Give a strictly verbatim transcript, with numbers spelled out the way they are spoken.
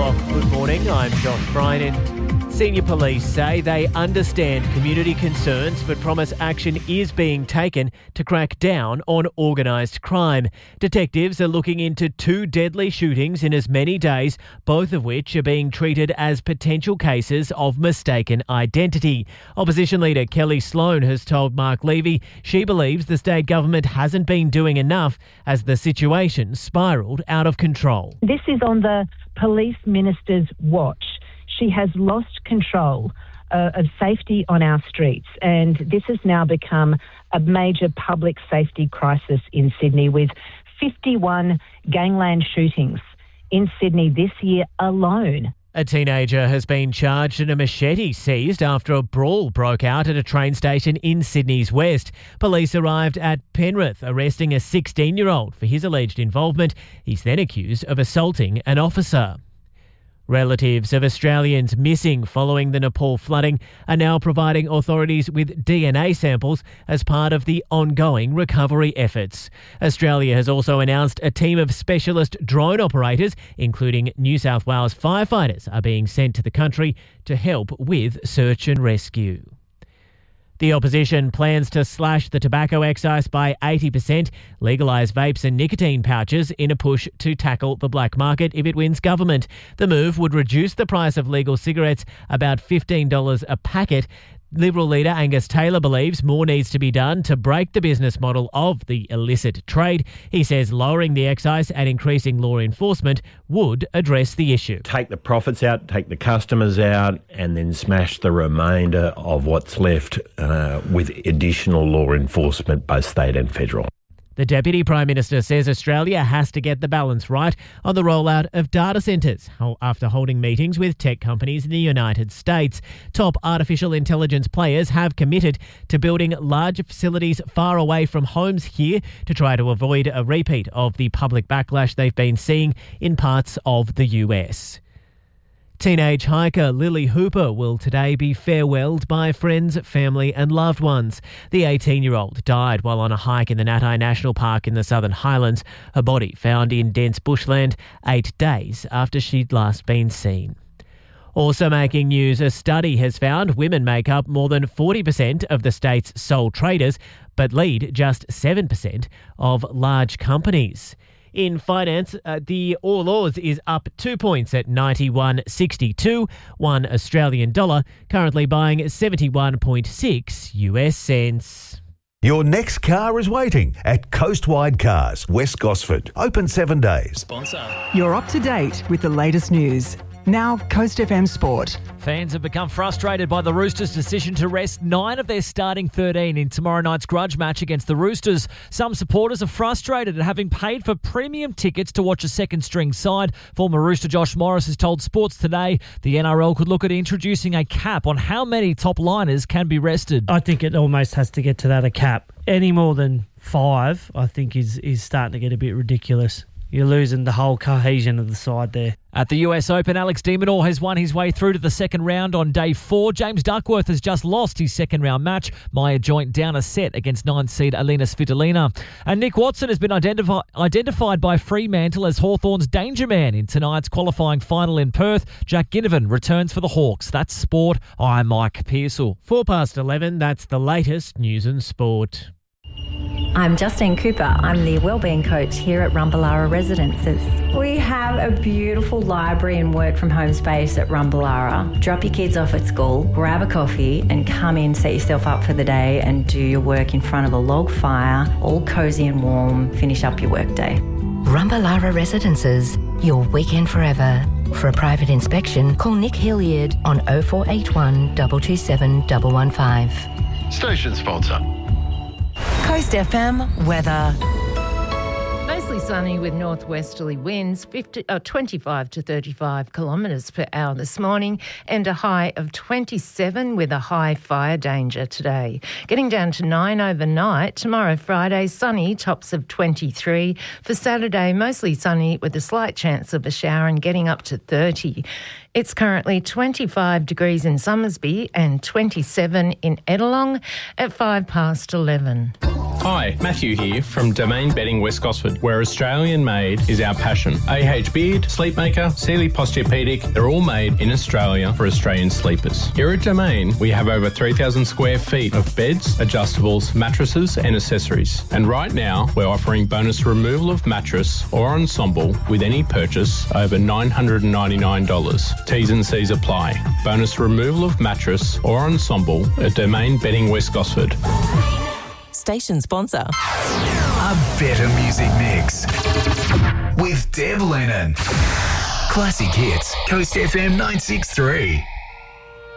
o'clock. Good morning, I'm Josh Bryden. Senior police say they understand community concerns but promise action is being taken to crack down on organised crime. Detectives are looking into two deadly shootings in as many days, both of which are being treated as potential cases of mistaken identity. Opposition leader Kelly Sloan has told Mark Levy she believes the state government hasn't been doing enough as the situation spiralled out of control. This is on the police minister's watch. She has lost control uh, of safety on our streets, and this has now become a major public safety crisis in Sydney, with fifty-one gangland shootings in Sydney this year alone. A teenager has been charged and a machete seized after a brawl broke out at a train station in Sydney's west. Police arrived at Penrith, arresting a sixteen-year-old for his alleged involvement. He's then accused of assaulting an officer. Relatives of Australians missing following the Nepal flooding are now providing authorities with D N A samples as part of the ongoing recovery efforts. Australia has also announced a team of specialist drone operators, including New South Wales firefighters, are being sent to the country to help with search and rescue. The opposition plans to slash the tobacco excise by eighty percent, legalise vapes and nicotine pouches in a push to tackle the black market if it wins government. The move would reduce the price of legal cigarettes about fifteen dollars a packet. Liberal leader Angus Taylor believes more needs to be done to break the business model of the illicit trade. He says lowering the excise and increasing law enforcement would address the issue. Take the profits out, take the customers out, and then smash the remainder of what's left uh, with additional law enforcement, both state and federal. The Deputy Prime Minister says Australia has to get the balance right on the rollout of data centres after holding meetings with tech companies in the United States. Top artificial intelligence players have committed to building large facilities far away from homes here to try to avoid a repeat of the public backlash they've been seeing in parts of the U S. Teenage hiker Lily Hooper will today be farewelled by friends, family and loved ones. The eighteen-year-old died while on a hike in the Natai National Park in the Southern Highlands. Her body found in dense bushland eight days after she'd last been seen. Also making news, a study has found women make up more than forty percent of the state's sole traders, but lead just seven percent of large companies. In finance, uh, the All Ords is up two points at ninety-one sixty-two, one Australian dollar, currently buying seventy-one point six U S cents. Your next car is waiting at Coastwide Cars, West Gosford. Open seven days. Sponsor. You're up to date with the latest news. Now, Coast F M Sport. Fans have become frustrated by the Roosters' decision to rest nine of their starting thirteen in tomorrow night's grudge match against the Roosters. Some supporters are frustrated at having paid for premium tickets to watch a second-string side. Former Rooster Josh Morris has told Sports Today the N R L could look at introducing a cap on how many top liners can be rested. I think it almost has to get to that, a cap. Any more than five, I think, is, is starting to get a bit ridiculous. You're losing the whole cohesion of the side there. At the U S Open, Alex de Minaur has won his way through to the second round on day four. James Duckworth has just lost his second round match. Maya Joint down a set against nine seed Alina Svitolina. And Nick Watson has been identifi- identified by Fremantle as Hawthorn's danger man in tonight's qualifying final in Perth. Jack Ginnivan returns for the Hawks. That's sport. I'm Mike Pearsall. Four past eleven, that's the latest news and sport. I'm Justine Cooper. I'm the Wellbeing Coach here at Rumballara Residences. We have a beautiful library and work from home space at Rumballara. Drop your kids off at school, grab a coffee and come in, set yourself up for the day and do your work in front of a log fire, all cosy and warm, finish up your workday. Rumballara Residences, your weekend forever. For a private inspection, call Nick Hilliard on oh four eight one, two two seven, one one five. Station sponsor. Coast F M weather. Mostly sunny with northwesterly winds, fifty, uh, twenty-five to thirty-five kilometres per hour this morning, and a high of twenty-seven with a high fire danger today. Getting down to nine overnight. Tomorrow, Friday, sunny, tops of twenty-three. For Saturday, mostly sunny with a slight chance of a shower and getting up to thirty. It's currently twenty-five degrees in Summersby and twenty-seven in Edelong at five past eleven. Hi, Matthew here from Domain Bedding West Gosford, where Australian made is our passion. A H Beard, Sleepmaker, Sealy Posturepedic, they're all made in Australia for Australian sleepers. Here at Domain, we have over three thousand square feet of beds, adjustables, mattresses and accessories. And right now, we're offering bonus removal of mattress or ensemble with any purchase over nine hundred ninety-nine dollars. T's and C's apply. Bonus removal of mattress or ensemble at Domain Bedding West Gosford. Station sponsor. A better music mix with Deb Lennon. Classic hits, Coast F M nine six three.